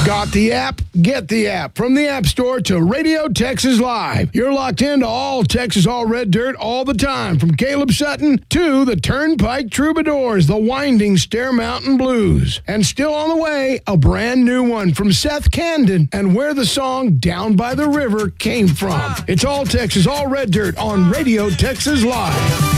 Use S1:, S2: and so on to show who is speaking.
S1: Got the app? Get the app. From the App Store to Radio Texas Live. You're locked into all Texas All Red Dirt all the time. From Caleb Sutton to the Turnpike Troubadours, the winding Stair Mountain Blues. And still on the way, a brand new one from Seth Candon and where the song Down by the River came from. It's all Texas All Red Dirt on Radio Texas Live.